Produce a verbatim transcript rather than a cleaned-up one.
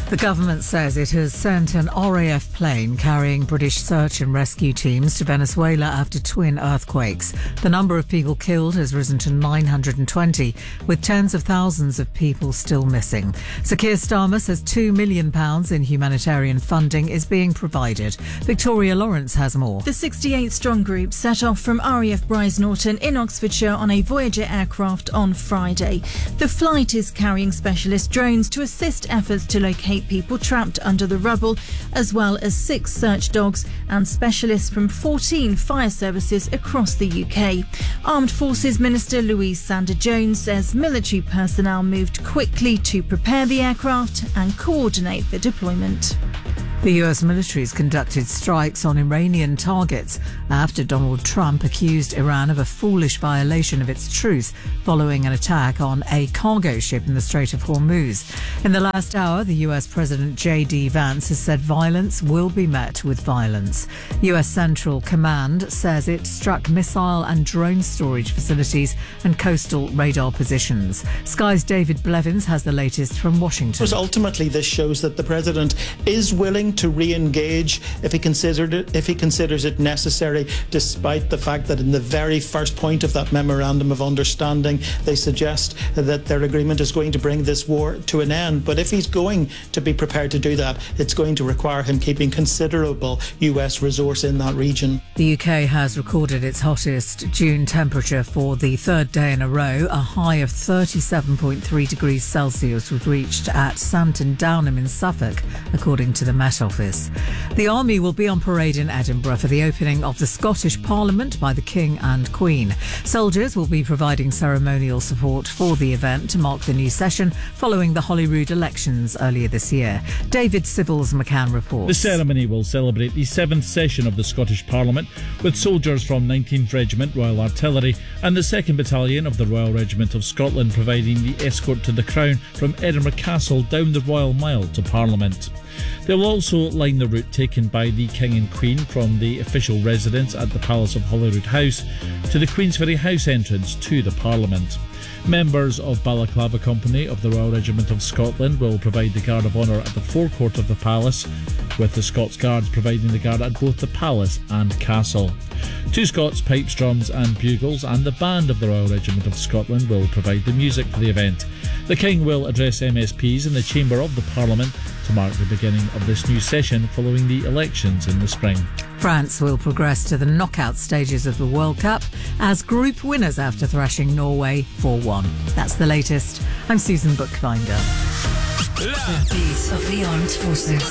The government says it has sent an R A F plane carrying British search and rescue teams to Venezuela after twin earthquakes. The number of people killed has risen to nine hundred twenty, with tens of thousands of people still missing. Sir Keir Starmer says two million pounds in humanitarian funding is being provided. Victoria Lawrence has more. The sixty-eight strong group set off from R A F Bryce Norton in Oxfordshire on a Voyager aircraft on Friday. The flight is carrying specialist drones to assist efforts to locate people trapped under the rubble, as well as six search dogs and specialists from fourteen fire services across the U K. Armed Forces Minister Louise Sander-Jones says military personnel moved quickly to prepare the aircraft and coordinate the deployment. The U S military has conducted strikes on Iranian targets after Donald Trump accused Iran of a foolish violation of its truce following an attack on a cargo ship in the Strait of Hormuz. In the last hour, the U S President J D Vance has said violence will be met with violence. U S Central Command says it struck missile and drone storage facilities and coastal radar positions. Sky's David Blevins has the latest from Washington. Because ultimately this shows that the President is willing to re-engage if he considered it, if he considers it necessary, despite the fact that in the very first point of that memorandum of understanding they suggest that their agreement is going to bring this war to an end. But if he's going to be prepared to do that, it's going to require him keeping considerable U S resource in that region. The U K has recorded its hottest June temperature for the third day in a row. A high of thirty-seven point three degrees Celsius was reached at Santon Downham in Suffolk, according to the Met Office. The Army will be on parade in Edinburgh for the opening of the Scottish Parliament by the King and Queen. Soldiers will be providing ceremonial support for the event to mark the new session following the Holyrood elections earlier this year. David Sybil's McCann reports. The ceremony will celebrate the seventh session of the Scottish Parliament, with soldiers from nineteenth Regiment Royal Artillery and the second Battalion of the Royal Regiment of Scotland providing the escort to the Crown from Edinburgh Castle down the Royal Mile to Parliament. They will also line the route taken by the King and Queen from the official residence at the Palace of Holyrood House to the Queensferry House entrance to the Parliament. Members of Balaclava Company of the Royal Regiment of Scotland will provide the Guard of Honour at the forecourt of the Palace, with the Scots Guards providing the guard at both the Palace and Castle. Two Scots pipes, drums and bugles and the band of the Royal Regiment of Scotland will provide the music for the event. The King will address M S Ps in the Chamber of the Parliament to mark the beginning of this new session following the elections in the spring. France will progress to the knockout stages of the World Cup as group winners after thrashing Norway four one. That's the latest. I'm Susan Bookbinder. The beat of the armed forces.